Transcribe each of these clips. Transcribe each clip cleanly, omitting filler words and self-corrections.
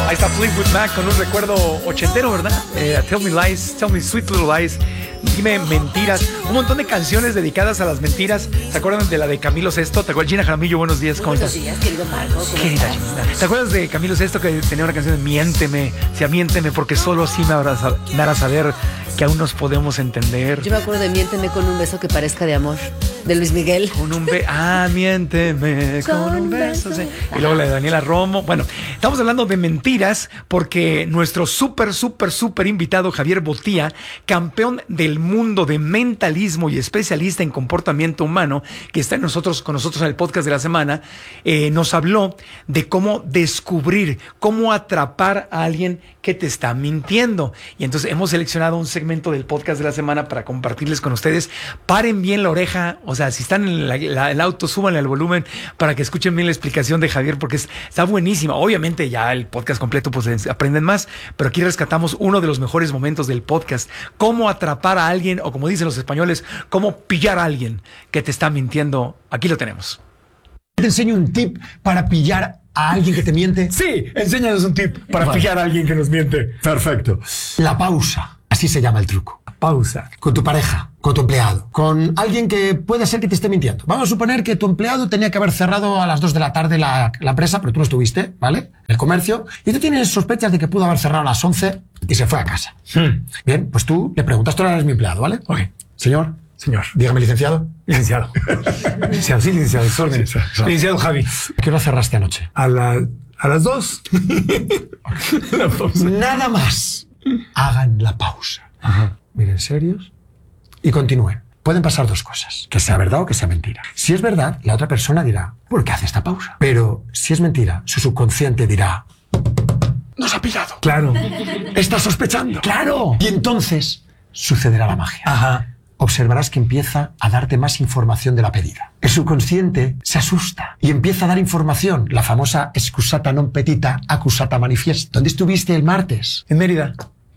Ahí está Fleetwood Mac con un recuerdo ochentero, ¿verdad? Tell me lies, tell me sweet little lies. Dime mentiras. Un montón de canciones dedicadas a las mentiras. ¿Se acuerdan de la de Camilo Sesto? ¿Te acuerdas? Gina Jaramillo, buenos días. ¿Cómo estás? Buenos días, querido Marco. Querida Gina. ¿Te acuerdas de Camilo Sesto que tenía una canción de Miénteme? Decía, miénteme porque solo así me hará saber que aún nos podemos entender. Yo me acuerdo de Miénteme con un beso que parezca de amor, de Luis Miguel. Con un beso. Miénteme con un beso. Sí. Y luego la de Daniela Romo. Bueno, estamos hablando de mentiras porque nuestro súper invitado Javier Botía, campeón del mundo de mentalismo y especialista en comportamiento humano, que está con nosotros en el podcast de la semana, nos habló de cómo descubrir, cómo atrapar a alguien que te está mintiendo. Y entonces hemos seleccionado un segmento del podcast de la semana para compartirles con ustedes. Paren bien la oreja, o sea, si están en el auto, súbanle al volumen para que escuchen bien la explicación de Javier, porque está buenísima. Obviamente ya el podcast completo pues aprenden más, pero aquí rescatamos uno de los mejores momentos del podcast. Cómo atrapar a alguien, o como dicen los españoles, cómo pillar a alguien que te está mintiendo. Aquí lo tenemos. ¿Te enseño un tip para pillar a alguien que te miente? Sí, enséñanos un tip para pillar a alguien que nos miente. Perfecto. La pausa. Así se llama el truco. Pausa. Con tu pareja, con tu empleado, con alguien que puede ser que te esté mintiendo. Vamos a suponer que tu empleado tenía que haber cerrado a las 2 de la tarde la empresa, pero tú no estuviste, ¿vale? El comercio. Y tú tienes sospechas de que pudo haber cerrado a las 11 y se fue a casa. Bien, pues tú le preguntas, tú eres mi empleado, ¿vale? Ok. Señor. Dígame, licenciado. Licenciado. Licenciado, sí, licenciado. Sí. Licenciado Javi. ¿A qué hora cerraste anoche? A las 2. La pausa. Nada más. Hagan la pausa. Ajá. Miren serios y continúen. Pueden pasar dos cosas, que sea verdad o que sea mentira. Si es verdad, la otra persona dirá, ¿por qué hace esta pausa? Pero si es mentira, su subconsciente dirá, nos ha pillado. Claro. Está sospechando. Claro. Y entonces sucederá la magia. Ajá. Observarás que empieza a darte más información de la pedida. El subconsciente se asusta y empieza a dar información, la famosa excusata non petita, accusata manifest. ¿Dónde estuviste el martes? En Mérida.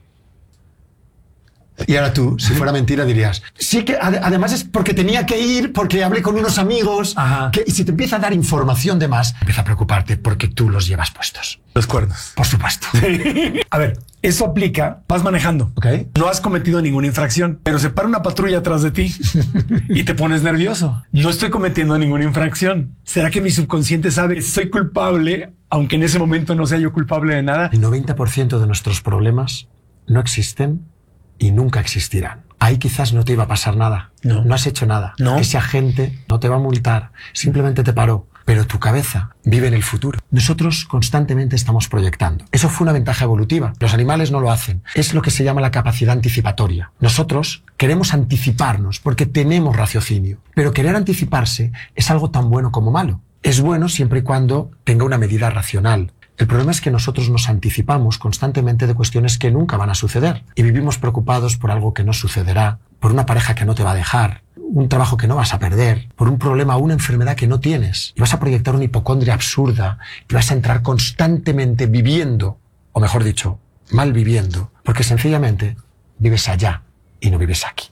Y ahora tú, si fuera mentira, dirías, sí que además es porque tenía que ir, porque hablé con unos amigos. Y si te empieza a dar información de más, empieza a preocuparte porque tú los llevas puestos. Los cuernos. Por supuesto. A ver, eso aplica, vas manejando. Ok. No has cometido ninguna infracción, pero se para una patrulla atrás de ti y te pones nervioso. No estoy cometiendo ninguna infracción. ¿Será que mi subconsciente sabe que soy culpable, aunque en ese momento no sea yo culpable de nada? El 90% de nuestros problemas no existen y nunca existirán. Ahí quizás no te iba a pasar nada. No has hecho nada. No. Ese agente no te va a multar. Simplemente te paró. Pero tu cabeza vive en el futuro. Nosotros constantemente estamos proyectando. Eso fue una ventaja evolutiva. Los animales no lo hacen. Es lo que se llama la capacidad anticipatoria. Nosotros queremos anticiparnos porque tenemos raciocinio. Pero querer anticiparse es algo tan bueno como malo. Es bueno siempre y cuando tenga una medida racional. El problema es que nosotros nos anticipamos constantemente de cuestiones que nunca van a suceder y vivimos preocupados por algo que no sucederá, por una pareja que no te va a dejar, un trabajo que no vas a perder, por un problema o una enfermedad que no tienes. Y vas a proyectar una hipocondria absurda y vas a entrar constantemente viviendo, o mejor dicho, mal viviendo, porque sencillamente vives allá y no vives aquí.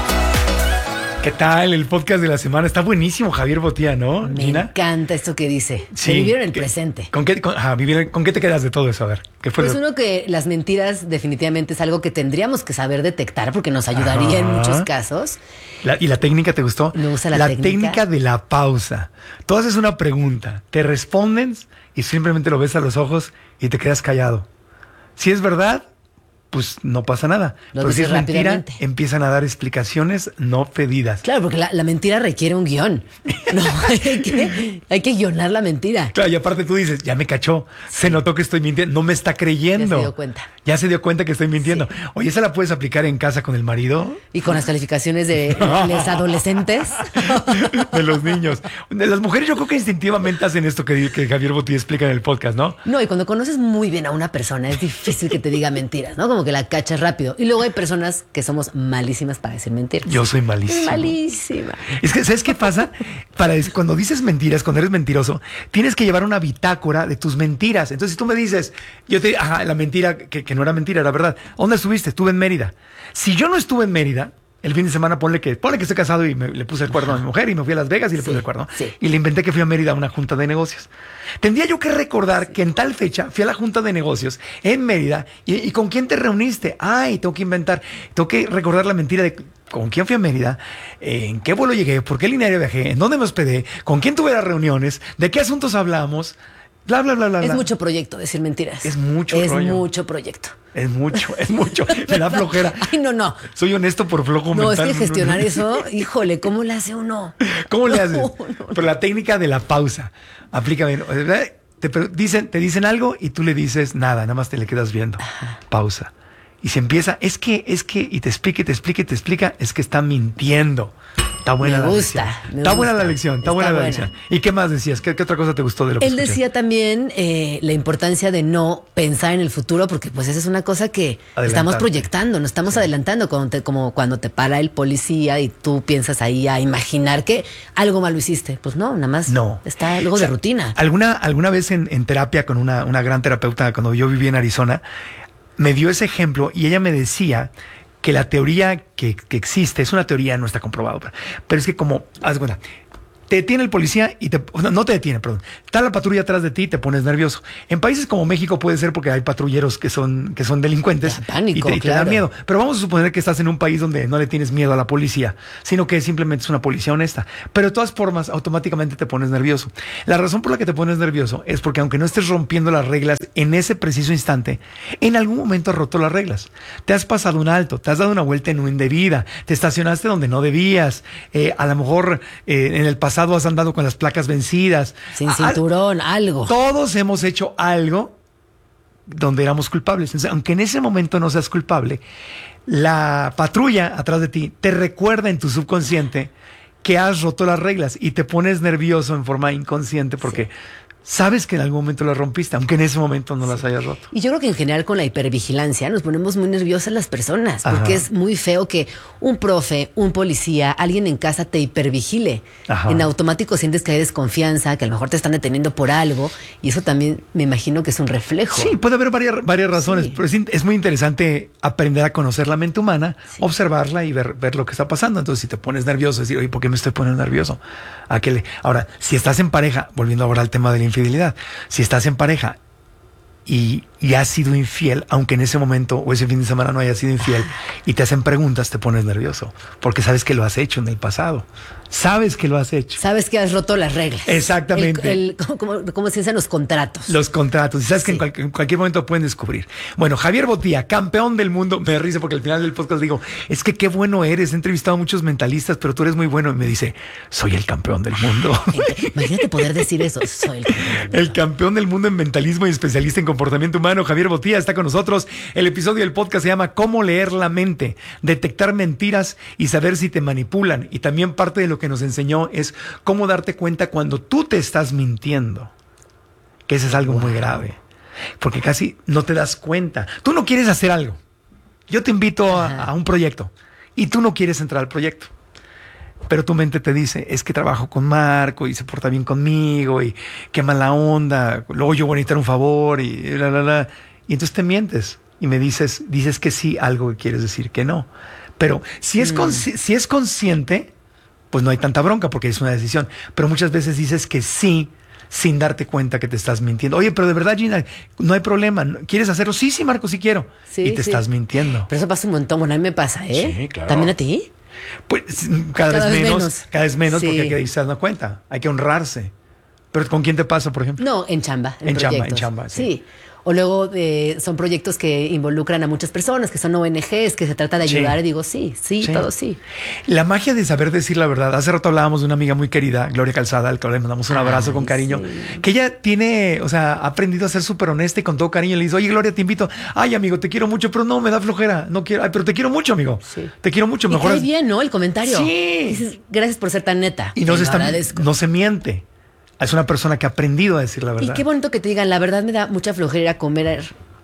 ¿Qué tal? El podcast de la semana está buenísimo, Javier Botía, ¿no? Me Gina? encanta esto que dice. Sí. De vivir en el presente. ¿Con qué te quedas de todo eso? A ver, ¿qué fue? Pues uno, que las mentiras definitivamente es algo que tendríamos que saber detectar porque nos ayudaría en muchos casos. ¿Y la técnica te gustó? Me gusta la técnica de la pausa. Tú haces una pregunta, te responden y simplemente lo ves a los ojos y te quedas callado. Si es verdad, pues no pasa nada. Pero si es mentira, empiezan a dar explicaciones no pedidas. Claro, porque la mentira requiere un guión. No, hay que guionar la mentira. Claro, y aparte tú dices, ya me cachó, se notó que estoy mintiendo, no me está creyendo. Ya se dio cuenta. Ya se dio cuenta que estoy mintiendo. Sí. Oye, ¿esa la puedes aplicar en casa con el marido? Y con las calificaciones de los adolescentes. De los niños. De las mujeres yo creo que instintivamente hacen esto que Javier Botía explica en el podcast, ¿no? No, y cuando conoces muy bien a una persona es difícil que te diga mentiras, ¿no? Como que la cachas rápido. Y luego hay personas que somos malísimas para decir mentiras. Yo soy malísimo. Malísima. Es que, ¿sabes qué pasa? Cuando dices mentiras, cuando eres mentiroso, tienes que llevar una bitácora de tus mentiras. Entonces, si tú me dices, la mentira que no era mentira, era verdad. ¿Dónde estuviste? Estuve en Mérida. Si yo no estuve en Mérida, El fin de semana ponle que estoy casado y le puse el cuerno a mi mujer y me fui a Las Vegas y le puse el cuerno. Sí. Y le inventé que fui a Mérida a una junta de negocios. Tendría yo que recordar que en tal fecha fui a la junta de negocios en Mérida y ¿con quién te reuniste? Ay, tengo que recordar la mentira de con quién fui a Mérida, en qué vuelo llegué, por qué línea aérea viajé, en dónde me hospedé, con quién tuve las reuniones, de qué asuntos hablamos, bla, bla, bla, bla. Es mucho proyecto decir mentiras. Es mucho rollo. Es mucho proyecto. Es mucho. Me da flojera. Ay, no. Soy honesto por flojo No, mental. es que gestionar eso, híjole, ¿cómo le hace uno? ¿Cómo le haces? No. Pero la técnica de la pausa. Aplica bien. Te dicen algo y tú le dices nada más te le quedas viendo. Pausa. Y se empieza, es que, y te explica, es que está mintiendo. Está buena la lección. Está buena la lección. ¿Y qué más decías? ¿Qué otra cosa te gustó de lo que Él escuché? decía también la importancia de no pensar en el futuro, porque pues esa es una cosa que estamos proyectando, nos estamos adelantando, como cuando te para el policía y tú piensas ahí a imaginar que algo malo hiciste. Pues no, nada más está algo de rutina. Alguna vez en terapia con una gran terapeuta, cuando yo vivía en Arizona, me dio ese ejemplo y ella me decía que la teoría que existe, es una teoría, no está comprobado, pero es que como, haz de cuenta, te detiene el policía y no te detiene, perdón. Está la patrulla atrás de ti y te pones nervioso. En países como México puede ser porque hay patrulleros que son delincuentes pánico, y te dan miedo. Pero vamos a suponer que estás en un país donde no le tienes miedo a la policía, sino que simplemente es una policía honesta. Pero de todas formas, automáticamente te pones nervioso. La razón por la que te pones nervioso es porque aunque no estés rompiendo las reglas en ese preciso instante, en algún momento has roto las reglas. Te has pasado un alto, te has dado una vuelta en una indebida, te estacionaste donde no debías, a lo mejor en el pasado has andado con las placas vencidas. Sin cinturón, algo. Todos hemos hecho algo donde éramos culpables. Entonces, aunque en ese momento no seas culpable, la patrulla atrás de ti te recuerda en tu subconsciente que has roto las reglas y te pones nervioso en forma inconsciente porque sabes que en algún momento las rompiste, aunque en ese momento no las hayas roto. Y yo creo que en general con la hipervigilancia nos ponemos muy nerviosas las personas, porque es muy feo que un profe, un policía, alguien en casa te hipervigile. En automático sientes que hay desconfianza, que a lo mejor te están deteniendo por algo, y eso también me imagino que es un reflejo. Sí, puede haber varias razones, pero es muy interesante aprender a conocer la mente humana, observarla y ver lo que está pasando. Entonces, si te pones nervioso, decir, oye, ¿por qué me estoy poniendo nervioso? Ahora, si estás en pareja, volviendo ahora al tema de la infidelidad, si estás en pareja y has sido infiel, aunque en ese momento o ese fin de semana no hayas sido infiel y te hacen preguntas, te pones nervioso porque sabes que lo has hecho en el pasado. Sabes que lo has hecho. Sabes que has roto las reglas. Exactamente. ¿Cómo se dicen los contratos? Los contratos. Y sabes que en cualquier momento pueden descubrir. Bueno, Javier Botía, campeón del mundo. Me da risa porque al final del podcast digo, es que qué bueno eres. He entrevistado a muchos mentalistas, pero tú eres muy bueno. Y me dice, soy el campeón del mundo. Imagínate poder decir eso. Soy el campeón del mundo. El campeón del mundo en mentalismo y especialista en comportamiento humano. Javier Botía está con nosotros. El episodio del podcast se llama ¿Cómo leer la mente? Detectar mentiras y saber si te manipulan. Y también parte de lo que nos enseñó es cómo darte cuenta cuando tú te estás mintiendo. Que eso es algo muy grave. Porque casi no te das cuenta. Tú no quieres hacer algo. Yo te invito a un proyecto y tú no quieres entrar al proyecto. Pero tu mente te dice, es que trabajo con Marco y se porta bien conmigo y qué mala onda. Luego yo voy a necesitar un favor y la, la, la. Y entonces te mientes y me dices que sí, algo que quieres decir que no. Pero si es consciente, pues no hay tanta bronca porque es una decisión. Pero muchas veces dices que sí sin darte cuenta que te estás mintiendo. Oye, pero de verdad, Gina, no hay problema. ¿Quieres hacerlo? Sí, Marco, sí quiero. Y te estás mintiendo. Pero eso pasa un montón. Bueno, a mí me pasa, ¿eh? Sí, claro. ¿También a ti? Pues cada vez menos porque hay que darse cuenta. Hay que honrarse. ¿Pero con quién te pasa, por ejemplo? No, en chamba. En chamba. Sí. O luego son proyectos que involucran a muchas personas, que son ONGs, que se trata de ayudar. Y digo, sí, todo sí. La magia de saber decir la verdad. Hace rato hablábamos de una amiga muy querida, Gloria Calzada, al que le mandamos un abrazo con cariño. Sí. Que ella ha aprendido a ser súper honesta y con todo cariño. Le dice, oye, Gloria, te invito. Ay, amigo, te quiero mucho, pero no, me da flojera. No quiero. Ay, pero te quiero mucho, amigo. Sí. Te quiero mucho. Mejor. Y cae bien, ¿no? El comentario. Sí. Dices, gracias por ser tan neta. Y no se miente. Es una persona que ha aprendido a decir la verdad. Y qué bonito que te digan, la verdad me da mucha flojera comer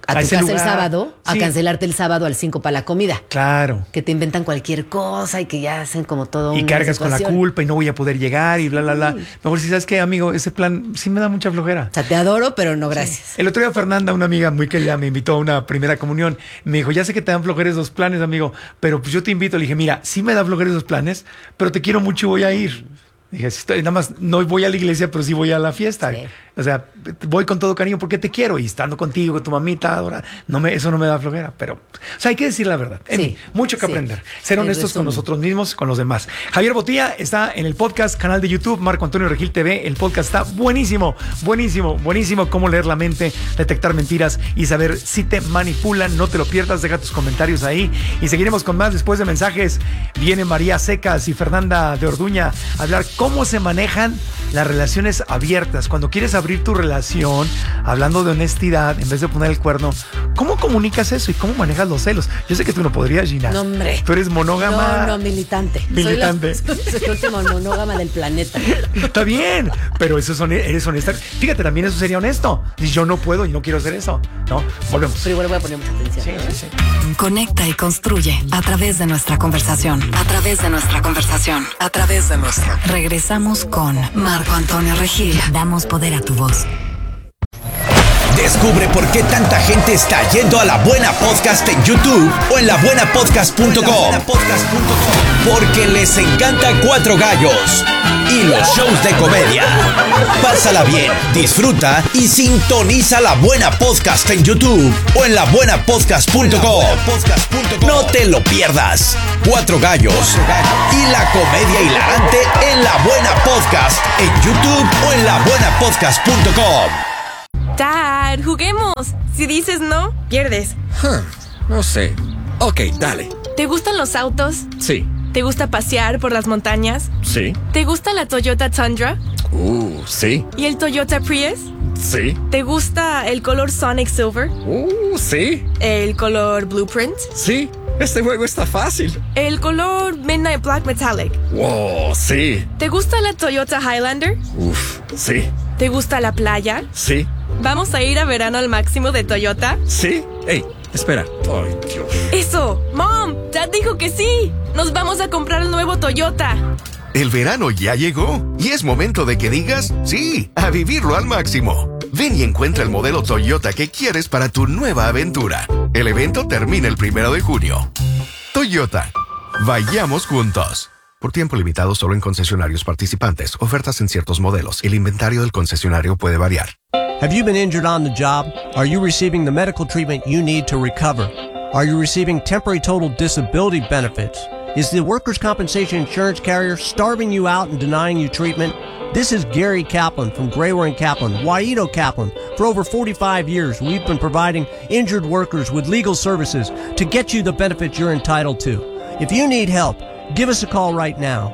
a tu casa lugar. el sábado, a cancelarte el sábado al 5 para la comida. Claro. Que te inventan cualquier cosa y que ya hacen como todo. Y cargas con la culpa y no voy a poder llegar y bla, bla, bla. Mejor si sabes qué, amigo, ese plan sí me da mucha flojera. O sea, te adoro, pero no gracias. Sí. El otro día Fernanda, una amiga muy querida, me invitó a una primera comunión. Me dijo, ya sé que te dan flojera esos planes, amigo, pero pues yo te invito. Le dije, mira, sí me da flojera esos planes, pero te quiero mucho y voy a ir. Dije, nada más no voy a la iglesia, pero sí voy a la fiesta. Sí. O sea, voy con todo cariño porque te quiero y estando contigo, con tu mamita, ahora, eso no me da flojera. Pero, o sea, hay que decir la verdad. Sí, mucho que aprender. Ser honestos con nosotros mismos, con los demás. Javier Botía está en el podcast, canal de YouTube, Marco Antonio Regil TV. El podcast está buenísimo, buenísimo, buenísimo. Cómo leer la mente, detectar mentiras y saber si te manipulan. No te lo pierdas, deja tus comentarios ahí. Y seguiremos con más después de mensajes. Viene María Secas y Fernanda de Orduña a hablar cómo se manejan las relaciones abiertas. Cuando quieres abrir tu relación, hablando de honestidad, en vez de poner el cuerno, ¿cómo comunicas eso y cómo manejas los celos? Yo sé que tú no podrías, Gina. No, hombre. Tú eres monógama. No, militante. Militante. Soy la última monógama del planeta. Está bien, pero eso eres honesta. Fíjate, también eso sería honesto. Si yo no puedo y no quiero hacer eso, ¿no? Volvemos. Pero igual voy a poner mucha atención. Sí. Conecta y construye a través de nuestra conversación. A través de nuestra conversación. A través de nuestra. Regresamos con Marco Antonio Regil. Damos poder a tu voz. Descubre por qué tanta gente está yendo a La Buena Podcast en YouTube o en labuenapodcast.com. Porque les encanta Cuatro Gallos y los shows de comedia. Pásala bien, disfruta y sintoniza La Buena Podcast en YouTube o en labuenapodcast.com. No te lo pierdas. Cuatro Gallos y la comedia hilarante en La Buena Podcast en YouTube o en labuenapodcast.com. Dad, juguemos. Si dices no, pierdes. No sé. Ok, dale. ¿Te gustan los autos? Sí. ¿Te gusta pasear por las montañas? Sí. ¿Te gusta la Toyota Tundra? Sí. ¿Y el Toyota Prius? Sí. ¿Te gusta el color Sonic Silver? Sí. ¿El color Blueprint? Sí. Este juego está fácil. ¿El color Midnight Black Metallic? Wow, sí. ¿Te gusta la Toyota Highlander? Sí. ¿Te gusta la playa? Sí. ¿Vamos a ir a verano al máximo de Toyota? Sí. Ey, espera. Ay, Dios. ¡Eso! ¡Mom! Dad dijo que sí. Nos vamos a comprar el nuevo Toyota. El verano ya llegó y es momento de que digas sí, a vivirlo al máximo. Ven y encuentra el modelo Toyota que quieres para tu nueva aventura. El evento termina el 1 de junio. Toyota. Vayamos juntos. Por tiempo limitado solo en concesionarios participantes. Ofertas en ciertos modelos. El inventario del concesionario puede variar. Have you been injured on the job? Are you receiving the medical treatment you need to recover? Are you receiving temporary total disability benefits? Is the workers' compensation insurance carrier starving you out and denying you treatment? This is Gary Kaplan from Grayware & Kaplan, Waito Kaplan. For over 45 years, we've been providing injured workers with legal services to get you the benefits you're entitled to. If you need help, give us a call right now.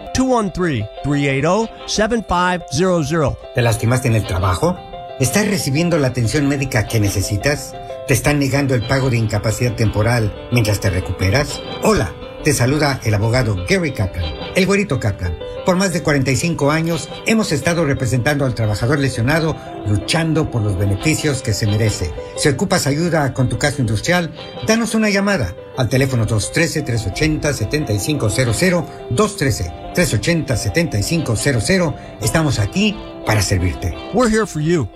213-380-7500. ¿Te lastimaste en el trabajo? ¿Estás recibiendo la atención médica que necesitas? ¿Te están negando el pago de incapacidad temporal mientras te recuperas? Hola, te saluda el abogado Gary Kaplan, el güerito Kaplan. Por más de 45 años hemos estado representando al trabajador lesionado, luchando por los beneficios que se merece. Si ocupas ayuda con tu caso industrial, danos una llamada al teléfono 213-380-7500, 213-380-7500. Estamos aquí para servirte. We're here for you.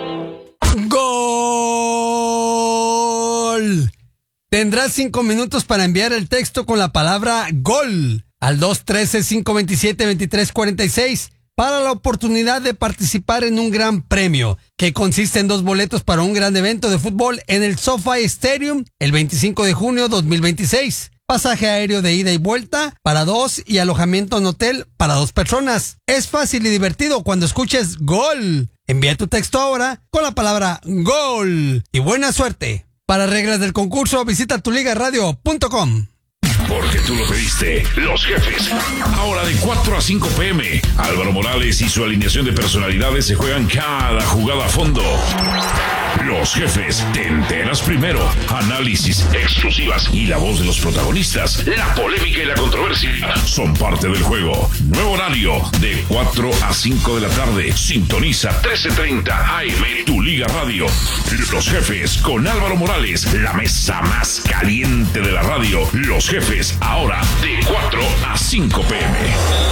¡Gol! Tendrás 5 minutos para enviar el texto con la palabra GOL al 213-527-2346 para la oportunidad de participar en un gran premio que consiste en 2 boletos para un gran evento de fútbol en el SoFi Stadium el 25 de junio 2026. Pasaje aéreo de ida y vuelta para 2 y alojamiento en hotel para 2 personas. Es fácil y divertido cuando escuches GOL. Envía tu texto ahora con la palabra GOL y buena suerte. Para reglas del concurso, visita tuligaradio.com. Porque tú lo pediste, Los Jefes. Ahora de 4 a 5 p.m. Álvaro Morales y su alineación de personalidades se juegan cada jugada a fondo. Los Jefes, te enteras primero. Análisis, exclusivas y la voz de los protagonistas. La polémica y la controversia son parte del juego. Nuevo horario de 4 a 5 de la tarde. Sintoniza 13:30 AM Tu Liga Amiga Radio. Los Jefes con Álvaro Morales, la mesa más caliente de la radio. Los Jefes, ahora de 4 a 5 p.m.